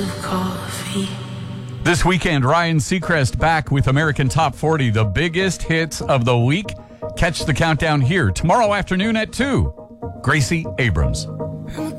Coffee. This weekend, Ryan Seacrest back with American Top 40, the biggest hits of the week. Catch the countdown here tomorrow afternoon at 2. Gracie Abrams. I'm a